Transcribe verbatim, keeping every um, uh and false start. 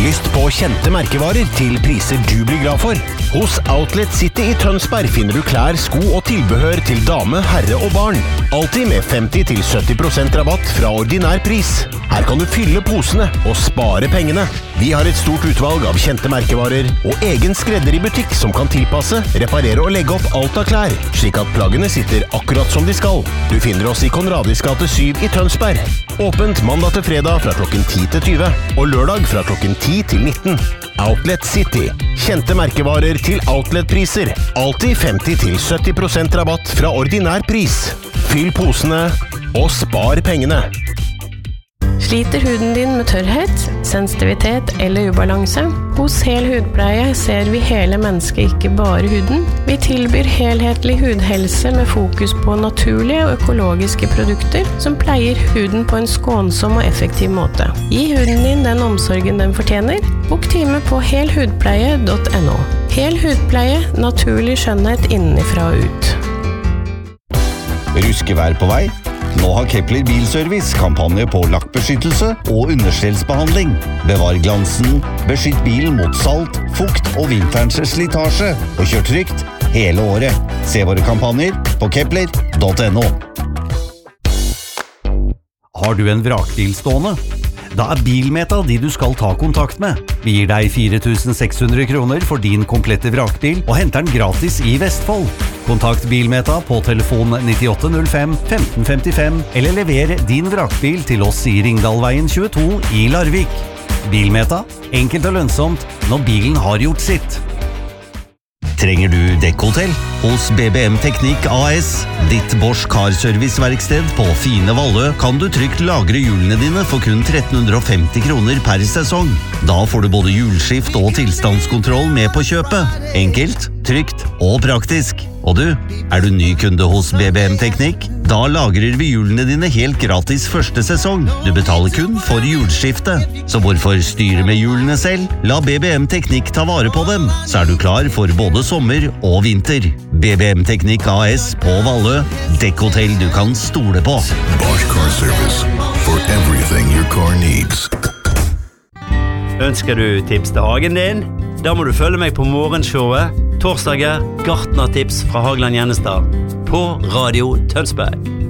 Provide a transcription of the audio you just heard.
Lyst på kjente merkevarer til priser du blir glad for? Hos Outlet City i Tønsberg finner du klær, sko og tilbehør til dame, herre og barn. Alltid med femti til sytti prosent rabatt fra ordinær pris. Her kan du fylle posene og spare pengene. Vi har et stort utvalg av kjente merkevarer og egen skredder i butikk som kan tilpasse, reparere og legge opp alt av klær, slik at plaggene sitter akkurat som de skal. Du finner oss i Konradis gate syv i Tønsberg. Åpent mandag til fredag fra klokken ti til tyve og lørdag fra klokken ti til nitten. Outlet City. Kjente merkevarer til outletpriser. Alltid femti til sytti prosent rabatt fra ordinær pris. Fyll posene og spar pengene. Sliter huden din med tørrhet, sensitivitet eller ubalanse? Hos Hel Hudpleie ser vi hele mennesket, ikke bare huden. Vi tilbyr helhetlig hudhelse med fokus på naturlige og økologiske produkter som pleier huden på en skånsom og effektiv måte. Gi huden din den omsorgen den fortjener. Bok time på hel hudpleie punktum no. Hel Hudpleie, naturlig skjønnhet innenfra og ut. Ruskevær på vei? Nå har Kepler Bilservice kampanje på lakkbeskyttelse og understellsbehandling. Bevar glansen, beskytt bilen mot salt, fukt og vinterens slitasje, og kjør trygt hele året. Se våre kampanjer på kepler punktum no. Har du en vrakbil stående? Da er Bilmeta de du skal ta kontakt med. Vi gir deg fire tusen seks hundre kroner for din komplette vrakbil og henter den gratis i Vestfold. Kontakt Bilmeta på telefon nittiåtte null fem femten femtifem eller lever din vrakbil til oss i Ringdalveien tjueto i Larvik. Bilmeta, enkelt og lønnsomt når bilen har gjort sitt. Trenger du dekkhotell? Hos B B M Teknikk A S, ditt Bosch Car Service-verksted på Fine Vallø, kan du trygt lagre hjulene dine for kun tretten hundre og femti kroner per sesong. Da får du både hjulskift og tilstandskontroll med på kjøpet. Enkelt, trygt og praktisk. Og du, er du ny kunde hos B B M Teknikk? Da lagrer vi hjulene dine helt gratis første sesong. Du betaler kun for hjulskifte. Så hvorfor styre med hjulene selv? La B B M Teknikk ta vare på dem, så er du klar for både sommer og vinter. B B M Teknikk A S på Vallø. Dekkhotell du kan stole på. Bosch Car Service. For everything your car needs. Ønsker du tips til hagen din? Da må du følge meg på morgenshowet. Torsdager, gartnertips fra Hagland Gjennestad. På Radio Tønsberg.